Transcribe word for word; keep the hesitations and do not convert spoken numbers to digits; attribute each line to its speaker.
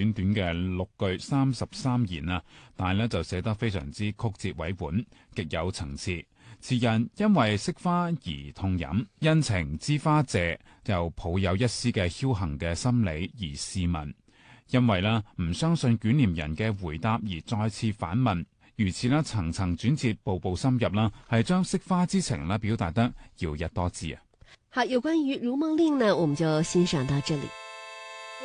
Speaker 1: 短短嘅六句三十三言啊，但係呢就寫得非常之曲折委婉，極有層次。詞人因為惜花而痛飲，因情知花謝，又抱有一絲嘅僥倖嘅心理而試問，因為呢唔相信捲簾人嘅回答而再次反問，如此呢層層轉折，步步深入啦，係將惜花之情呢表達得搖曳多姿啊。
Speaker 2: 好，有關於《如夢令》呢，我們就欣賞到這裡。